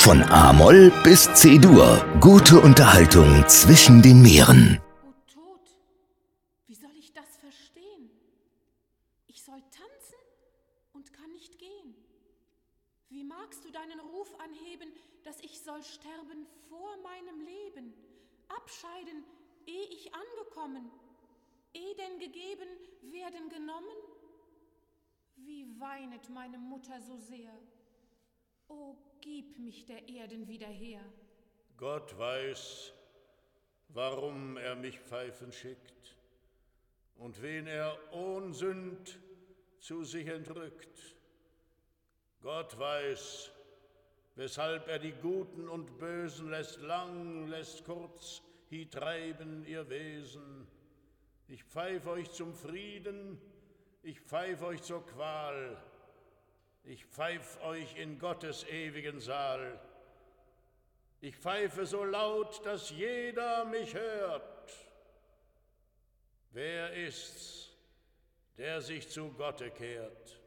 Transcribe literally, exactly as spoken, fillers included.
Von A-Moll bis C-Dur. Gute Unterhaltung zwischen den Meeren. O Tod, wie soll ich das verstehen? Ich soll tanzen und kann nicht gehen. Wie magst du deinen Ruf anheben, dass ich soll sterben vor meinem Leben, abscheiden, eh ich angekommen, eh denn gegeben werden genommen? Wie weinet meine Mutter so sehr? O, gib mich der Erden wieder her. Gott weiß, warum er mich pfeifen schickt und wen er ohn Sünd zu sich entrückt. Gott weiß, weshalb er die Guten und Bösen lässt lang, lässt kurz, hie treiben ihr Wesen. Ich pfeif euch zum Frieden, ich pfeif euch zur Qual, ich pfeif euch in Gottes ewigen Saal. Ich pfeife so laut, dass jeder mich hört. Wer ist's, der sich zu Gotte kehrt?